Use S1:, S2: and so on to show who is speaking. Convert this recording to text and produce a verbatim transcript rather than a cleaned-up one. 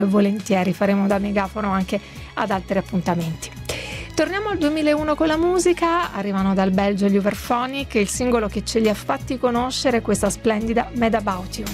S1: volentieri faremo da megafono anche ad altri appuntamenti. Torniamo al duemilauno con la musica. Arrivano dal Belgio gli Overphonic, il singolo che ce li ha fatti conoscere, questa splendida Mad About You.